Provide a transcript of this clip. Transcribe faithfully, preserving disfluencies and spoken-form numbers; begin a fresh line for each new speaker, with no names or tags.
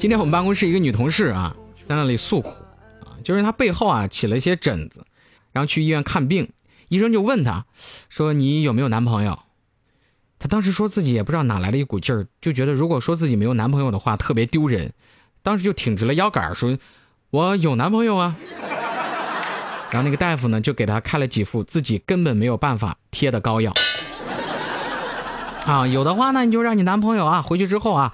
今天我们办公室一个女同事啊，在那里诉苦啊，就是她背后啊起了一些疹子，然后去医院看病，医生就问她说你有没有男朋友？她当时说自己也不知道哪来的一股劲儿，就觉得如果说自己没有男朋友的话特别丢人，当时就挺直了腰杆说我有男朋友啊。然后那个大夫呢就给她开了几副自己根本没有办法贴的膏药啊，有的话呢你就让你男朋友啊回去之后啊